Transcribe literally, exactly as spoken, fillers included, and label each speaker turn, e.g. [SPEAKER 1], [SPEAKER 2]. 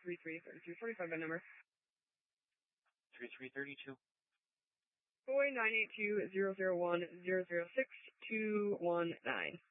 [SPEAKER 1] three three three two forty-five by number.
[SPEAKER 2] three three thirty-two.
[SPEAKER 1] Boy nine eight two zero zero one zero zero six two one nine.